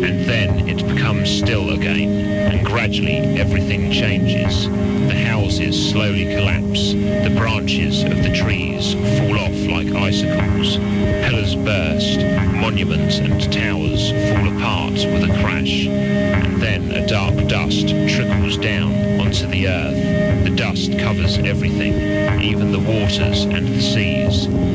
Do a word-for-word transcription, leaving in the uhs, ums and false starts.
and then it becomes still again, and gradually everything changes. The houses slowly collapse, the branches of the trees fall off like icicles, pillars burst, monuments and towers fall apart with a crash, and then a dark dust trickles down onto the earth. The dust covers everything, even the waters and the seas.